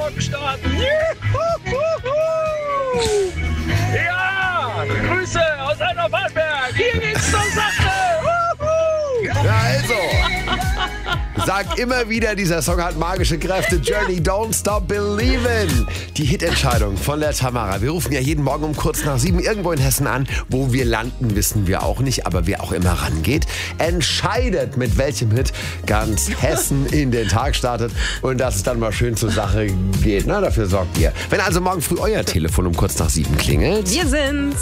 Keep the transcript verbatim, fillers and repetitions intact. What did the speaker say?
morgen starten. Juhu! Ja, Grüße aus Anna-Waldberg. Hier geht's zur Sache. Ja, also. Sag immer wieder, dieser Song hat magische Kräfte. Journey, Don't Stop Believin'. Die Hitentscheidung von der Tamara. Wir rufen ja jeden Morgen um kurz nach sieben irgendwo in Hessen an. Wo wir landen, wissen wir auch nicht. Aber wer auch immer rangeht, entscheidet, mit welchem Hit ganz Hessen in den Tag startet. Und dass es dann mal schön zur Sache geht. Na, dafür sorgt ihr. Wenn also morgen früh euer Telefon um kurz nach sieben klingelt. Wir sind's.